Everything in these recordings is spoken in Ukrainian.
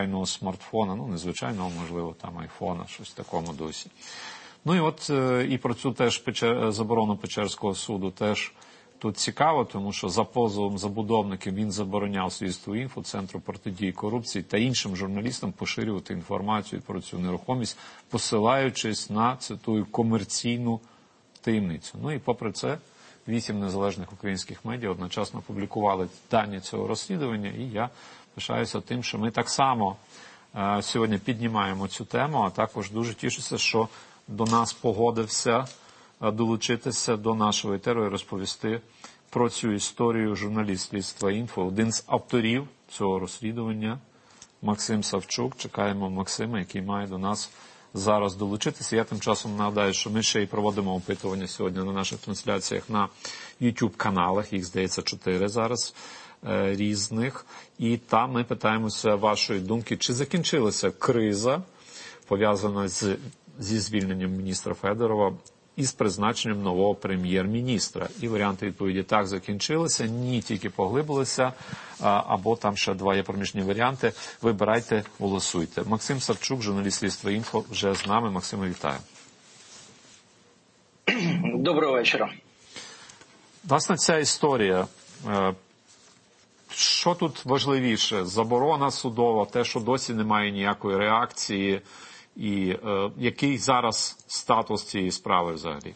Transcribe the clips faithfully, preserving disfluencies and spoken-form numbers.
звичайного смартфона, ну, незвичайного, можливо, там айфона, щось в такому дусі. Ну і от е, і про цю теж Печер... заборону Печерського суду теж тут цікаво, тому що за позовом забудовників він забороняв слідству інфо, Центру протидії корупції та іншим журналістам поширювати інформацію про цю нерухомість, посилаючись на, цитую, комерційну таємницю. Ну і попри це, вісім незалежних українських медіа одночасно публікували дані цього розслідування, і я пишаюся тим, що ми так само е, сьогодні піднімаємо цю тему, а також дуже тішуся, що до нас погодився е, долучитися до нашого етеру і розповісти про цю історію журналіст слідства інфо, один з авторів цього розслідування, Максим Савчук. Чекаємо Максима, який має до нас зараз долучитися. Я тим часом нагадаю, що ми ще й проводимо опитування сьогодні на наших трансляціях на YouTube-каналах, їх, здається, чотири зараз, е, різних. І там ми питаємося вашої думки, чи закінчилася криза, пов'язана з, зі звільненням міністра Федорова і з призначенням нового прем'єр-міністра. І варіанти відповіді: так, закінчилися, ні, тільки поглибилися, або там ще два є проміжні варіанти. Вибирайте, голосуйте. Максим Савчук, журналіст слідства інфо, вже з нами. Максиме, вітаю. Доброго вечора. Власне, ця історія, що тут важливіше? Заборона судова, те, що досі немає ніякої реакції, і е, який зараз статус цієї справи взагалі?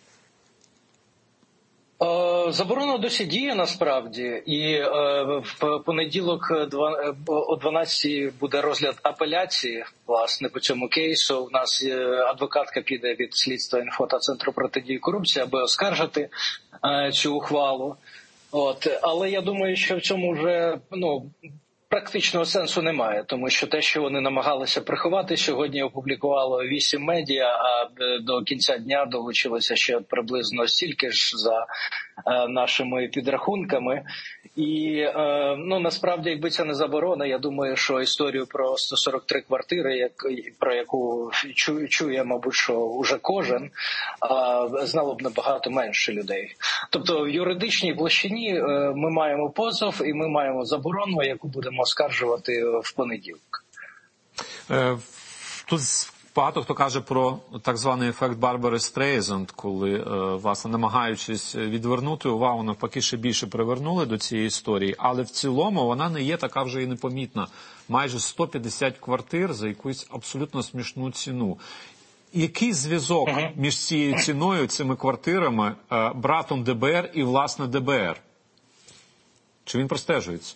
Заборона досі діє насправді, і е, в понеділок о дванадцятій буде розгляд апеляції, власне, по цьому кейсу. У нас адвокатка піде від слідства інфо та Центру протидії корупції, аби оскаржити е, цю ухвалу. От, але я думаю, що в цьому вже, ну, практичного сенсу немає, тому що те, що вони намагалися приховати, сьогодні опублікувало вісім медіа, а до кінця дня долучилося ще приблизно стільки ж за е, нашими підрахунками. І е, ну насправді, якби це не заборона, я думаю, що історію про сто сорок три квартири, як, про яку чує, чує, мабуть, що уже кожен, е, знало б набагато менше людей. Тобто в юридичній площині е, ми маємо позов і ми маємо заборону, яку будемо оскаржувати в понеділок. Е, тут багато хто каже про так званий ефект Барбари Стрейзанд, коли, е, власне, намагаючись відвернути увагу, навпаки, ще більше привернули до цієї історії, але в цілому вона не є така вже і непомітна. Майже сто п'ятдесят квартир за якусь абсолютно смішну ціну. Який зв'язок uh-huh. між цією ціною, цими квартирами, е, братом ДБР і, власне, ДБР? Чи він простежується?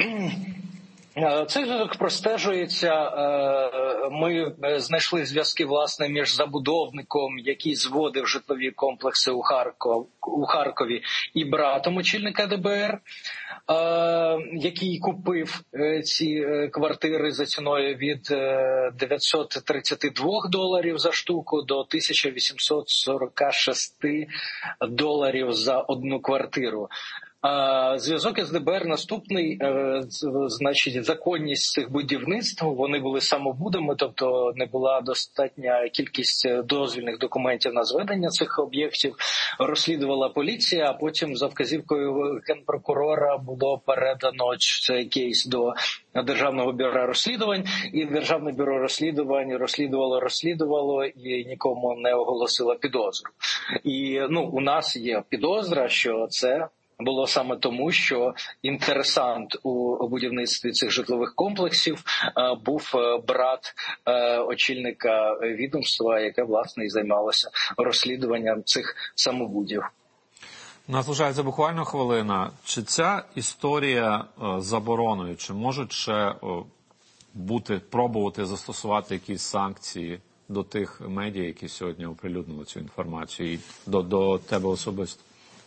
Цей зв'язок простежується. Ми знайшли зв'язки, власне, між забудовником, який зводив житлові комплекси у, Харков, у Харкові, і братом очільника ДБР, який купив ці квартири за ціною від дев'ятсот тридцять два доларів за штуку до тисяча вісімсот сорок шість доларів за одну квартиру. Зв'язок із ДБР наступний, значить, законність цих будівництв, вони були самобудами, тобто не була достатня кількість дозвільних документів на зведення цих об'єктів, розслідувала поліція, а потім за вказівкою генпрокурора було передано цей кейс до Державного бюро розслідувань, і Державне бюро розслідувань розслідувало, розслідувало і нікому не оголосило підозру. І, ну, у нас є підозра, що це було саме тому, що інтересант у будівництві цих житлових комплексів був брат очільника відомства, яке, власне, і займалося розслідуванням цих самобудів. У нас лишається буквально хвилина. Чи ця історія з забороною, чи можуть ще бути, пробувати застосувати якісь санкції до тих медіа, які сьогодні оприлюднили цю інформацію, і до, до тебе особисто?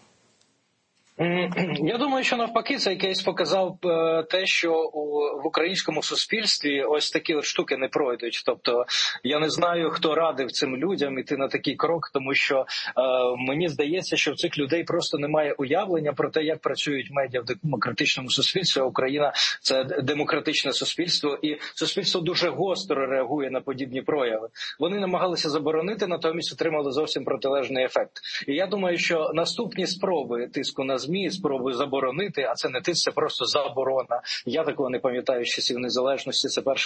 Я думаю, що навпаки цей кейс показав те, що у, в українському суспільстві ось такі от штуки не пройдуть. Тобто я не знаю, хто радив цим людям іти на такий крок, тому що е, мені здається, що в цих людей просто немає уявлення про те, як працюють медіа в демократичному суспільстві. Україна – це демократичне суспільство, і суспільство дуже гостро реагує на подібні прояви. Вони намагалися заборонити, натомість отримали зовсім протилежний ефект. І я думаю, що наступні спроби тиску на ЗМІ, спроби заборонити, а це не тиск, це просто заборона. Я такого не пам'ятаю з часів незалежності, це перше.